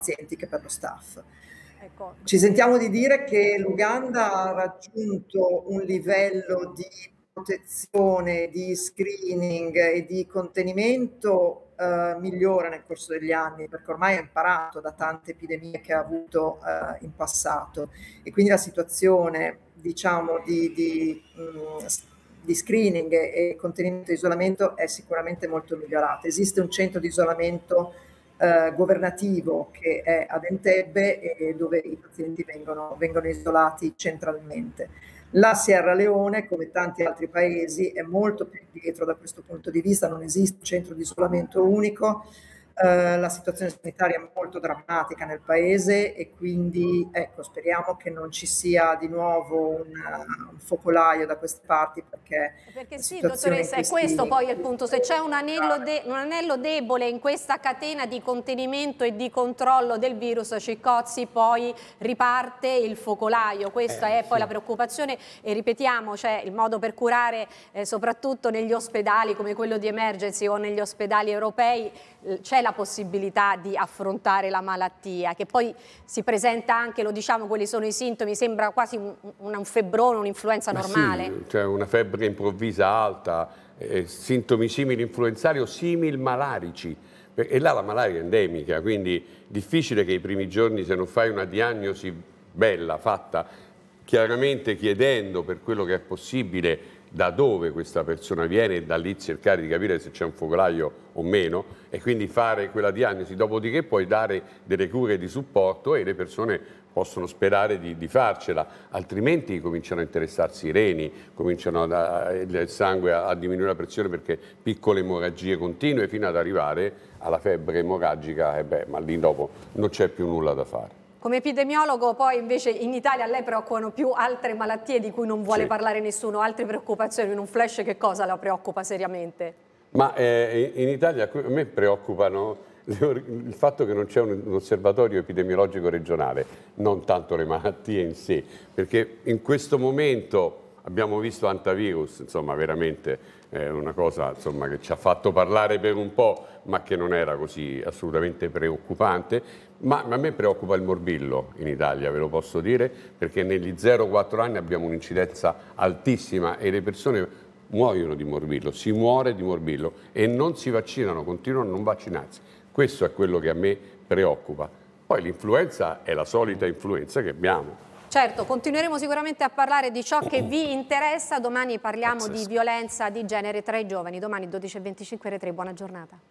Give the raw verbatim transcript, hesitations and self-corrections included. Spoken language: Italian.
pazienti che per lo staff. Ecco. Ci sentiamo di dire che l'Uganda ha raggiunto un livello di protezione, di screening e di contenimento, ehm, migliore nel corso degli anni, perché ormai ha imparato da tante epidemie che ha avuto, ehm, in passato. E quindi la situazione, diciamo, di di mhmm, s di screening e contenimento e isolamento è sicuramente molto migliorata. Esiste un centro di isolamento, ehm, governativo che è ad Entebbe e dove i pazienti vengono vengono isolati centralmente. La Sierra Leone, come tanti altri paesi, è molto più indietro da questo punto di vista, non esiste un centro di isolamento unico, ehm, la situazione sanitaria è molto drammatica nel paese e quindi, ecco, speriamo che non ci sia di nuovo un un focolaio da queste parti perché Perché la sì, situazione in dottoressa, è questi questo poi il punto, se c'è un anello, de un anello debole in questa catena di contenimento e di controllo del virus, Ciccozzi, poi riparte il focolaio, questa Eh, è poi sì. la preoccupazione e ripetiamo, cioè il modo per curare eh, soprattutto negli ospedali come quello di Emergency o negli ospedali europei, eh, c'è la possibilità di affrontare la malattia, che poi si presenta anche, lo diciamo, quelli sono i sintomi, sembra quasi un, un febbrone, un'influenza Ma normale. sì, cioè una febbre improvvisa alta, eh, sintomi simili influenzali o simil malarici. E là la malaria è endemica, quindi difficile che i primi giorni, se non fai una diagnosi bella, fatta chiaramente chiedendo per quello che è possibile da dove questa persona viene e da lì cercare di capire se c'è un focolaio o meno e quindi fare quella diagnosi, dopodiché puoi dare delle cure di supporto e le persone possono sperare di, di farcela, altrimenti cominciano a interessarsi i reni, cominciano a, il sangue a, a diminuire la pressione perché piccole emorragie continue fino ad arrivare alla febbre emorragica e beh, ma lì dopo non c'è più nulla da fare. Come epidemiologo poi invece in Italia a lei preoccupano più altre malattie di cui non vuole Sì. parlare nessuno, altre preoccupazioni, in un flash che cosa la preoccupa seriamente? Ma eh, in Italia a me preoccupano il fatto che non c'è un, un osservatorio epidemiologico regionale, non tanto le malattie in sé, perché in questo momento abbiamo visto antivirus, insomma veramente è una cosa insomma, che ci ha fatto parlare per un po', ma che non era così assolutamente preoccupante. Ma, ma a me preoccupa il morbillo in Italia, ve lo posso dire, perché negli zero quattro anni abbiamo un'incidenza altissima e le persone muoiono di morbillo, si muore di morbillo e non si vaccinano, continuano a non vaccinarsi. Questo è quello che a me preoccupa. Poi l'influenza è la solita influenza che abbiamo. Certo, continueremo sicuramente a parlare di ciò che vi interessa. Domani parliamo Pazzesco. di violenza di genere tra i giovani. Domani dodici e venticinque Rai tre. Buona giornata.